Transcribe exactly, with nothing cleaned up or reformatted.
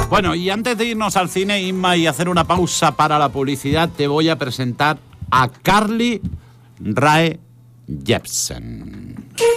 Bueno, y antes de irnos al cine, Inma, y hacer una pausa para la publicidad, te voy a presentar a Carly Rae Jepsen.